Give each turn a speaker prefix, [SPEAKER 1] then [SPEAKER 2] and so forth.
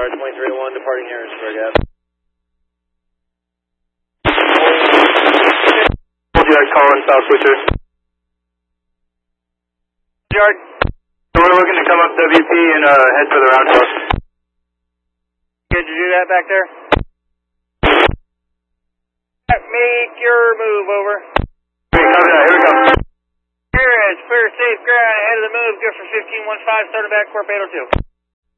[SPEAKER 1] 2301 departing Harrisburg Ave.
[SPEAKER 2] Yard calling South Switcher.
[SPEAKER 1] Yard.
[SPEAKER 2] So we're looking to come up WP and head for the roundabout.
[SPEAKER 1] Good to do that back there? Make your move, over.
[SPEAKER 2] Here we go.
[SPEAKER 1] Here is clear, safe ground, ahead of the move, good for 1515, starting back, Corp 802.